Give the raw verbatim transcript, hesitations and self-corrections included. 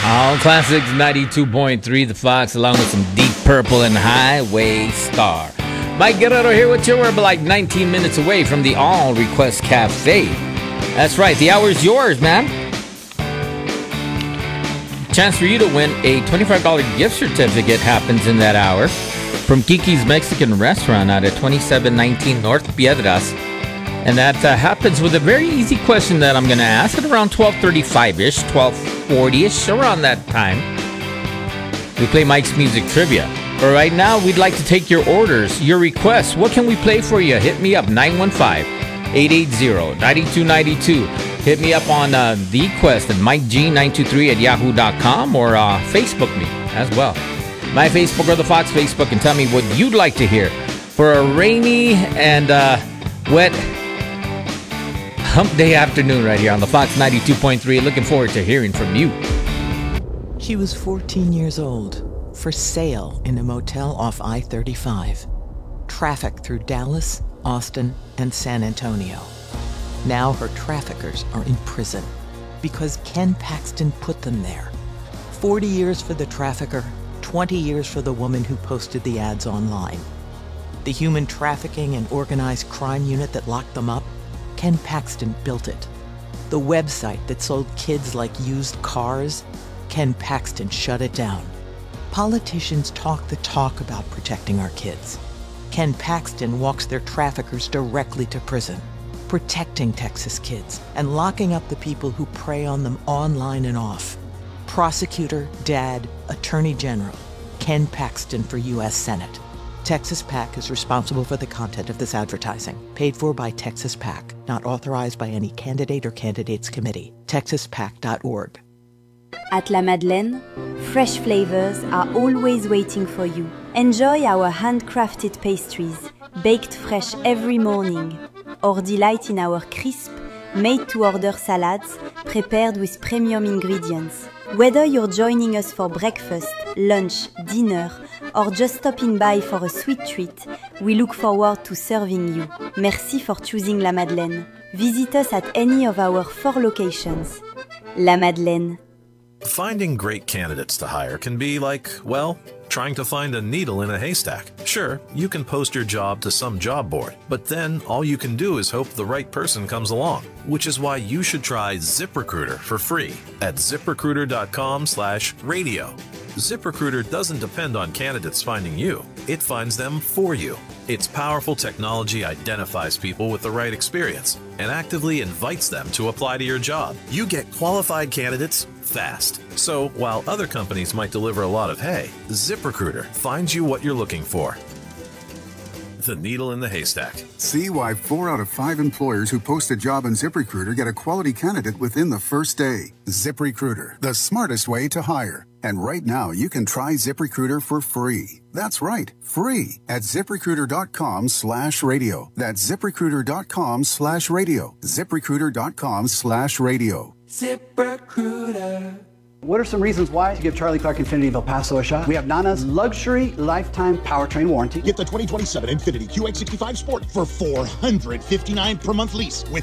All Classics ninety-two point three, The Fox, along with some Deep Purple and Highway Star. Mike Guerrero here with you. We're like nineteen minutes away from the All Request Cafe. That's right, the hour's yours, man. Chance for you to win a twenty-five dollars gift certificate happens in that hour from Kiki's Mexican Restaurant out at twenty-seven nineteen North Piedras. And that uh, happens with a very easy question that I'm going to ask at around twelve thirty-five-ish, twelve forty-ish, around that time. We play Mike's Music Trivia. But right now, we'd like to take your orders, your requests. What can we play for you? Hit me up, nine one five, eight eight zero, nine two nine two. Hit me up on uh, the quest at Mike G nine two three at yahoo dot com or uh, Facebook me as well. My Facebook or the Fox Facebook, and tell me what you'd like to hear for a rainy and uh, wet hump day afternoon right here on the Fox ninety-two point three. Looking forward to hearing from you. She was fourteen years old, for sale in a motel off I thirty-five. Traffic through Dallas, Austin, and San Antonio. Now her traffickers are in prison because Ken Paxton put them there. forty years for the trafficker, twenty years for the woman who posted the ads online. The human trafficking and organized crime unit that locked them up, Ken Paxton built it. The website that sold kids like used cars, Ken Paxton shut it down. Politicians talk the talk about protecting our kids. Ken Paxton walks their traffickers directly to prison, protecting Texas kids and locking up the people who prey on them online and off. Prosecutor, dad, attorney general, Ken Paxton for U S Senate. Texas PAC is responsible for the content of this advertising. Paid for by Texas PAC. Not authorized by any candidate or candidates committee. texas pac dot org. At La Madeleine, fresh flavors are always waiting for you. Enjoy our handcrafted pastries, baked fresh every morning, or delight in our crisp, made-to-order salads prepared with premium ingredients. Whether you're joining us for breakfast, lunch, dinner, or just stopping by for a sweet treat, we look forward to serving you. Merci for choosing La Madeleine. Visit us at any of our four locations. La Madeleine. Finding great candidates to hire can be like, well, trying to find a needle in a haystack. Sure, you can post your job to some job board, but then all you can do is hope the right person comes along, which is why you should try ZipRecruiter for free at ZipRecruiter.com slash radio. ZipRecruiter doesn't depend on candidates finding you. It finds them for you. Its powerful technology identifies people with the right experience and actively invites them to apply to your job. You get qualified candidates fast. So while other companies might deliver a lot of hay, ZipRecruiter finds you what you're looking for. The needle in the haystack. See why four out of five employers who post a job on ZipRecruiter get a quality candidate within the first day. ZipRecruiter, the smartest way to hire. And right now, you can try ZipRecruiter for free. That's right, free at ZipRecruiter.com slash radio. That's ZipRecruiter.com slash radio. ZipRecruiter.com slash radio. ZipRecruiter. What are some reasons why to give Charlie Clark Infiniti of El Paso a shot? We have Nana's luxury lifetime powertrain warranty. Get the twenty twenty-seven Infiniti Q X sixty-five Sport for four hundred fifty-nine dollars per month lease with